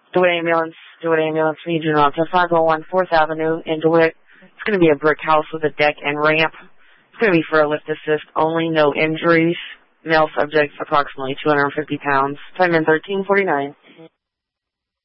DeWitt Ambulance, we need you to 501 4th Avenue in DeWitt. It's going to be a brick house with a deck and ramp. It's going to be for a lift assist only, no injuries. Male subject, approximately 250 pounds. Time in 1349.